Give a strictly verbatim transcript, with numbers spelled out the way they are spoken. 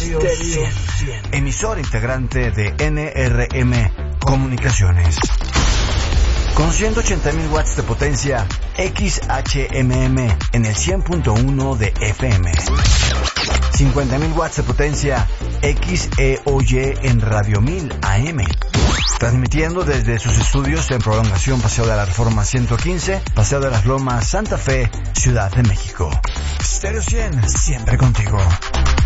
Stereo cien, emisor integrante de N R M Comunicaciones. Con ciento ochenta mil watts de potencia, X H M M en el cien punto uno de F M. cincuenta mil watts de potencia, X E O Y en Radio mil A M. Transmitiendo desde sus estudios en Prolongación Paseo de la Reforma ciento quince, Paseo de las Lomas, Santa Fe, Ciudad de México. Stereo cien, siempre contigo.